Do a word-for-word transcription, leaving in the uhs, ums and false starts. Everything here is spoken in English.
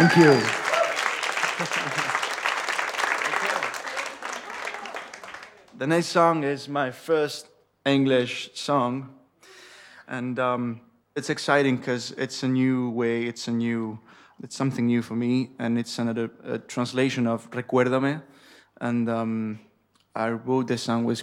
Thank you. The next song is my first English song, and um, it's exciting because it's a new way, it's a new, it's something new for me, and it's another uh, translation of Recuérdame, and um, I wrote this song with